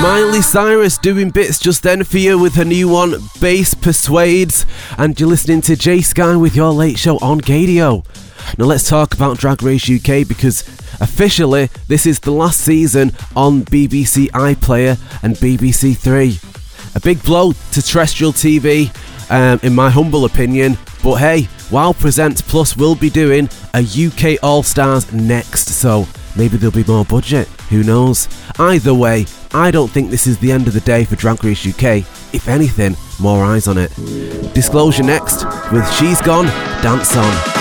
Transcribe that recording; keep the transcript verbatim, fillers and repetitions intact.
Miley Cyrus doing bits just then for you with her new one, Bass Persuades, and you're listening to Jay Sky with your late show on Gadio. Now let's talk about Drag Race U K, because officially this is the last season on B B C iPlayer and B B C Three. A big blow to terrestrial T V, um, in my humble opinion, but hey, Wow Presents Plus will be doing a U K All Stars next, so maybe there'll be more budget, who knows. Either way, I don't think this is the end of the day for Drag Race U K. If anything, more eyes on it. Disclosure next with She's Gone, Dance On.